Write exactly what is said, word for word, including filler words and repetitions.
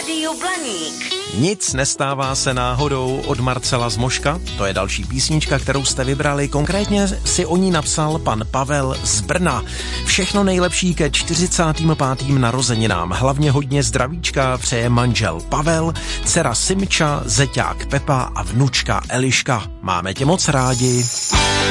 Rádiu Blaník. Nic nestává se náhodou od Marcela Zmoška. To je další písnička, kterou jste vybrali. Konkrétně si o ní napsal pan Pavel z Brna. Všechno nejlepší ke čtyřicátým pátým narozeninám. Hlavně hodně zdravíčka přeje manžel Pavel, dcera Simča, zeťák Pepa a vnučka Eliška. Máme tě moc rádi.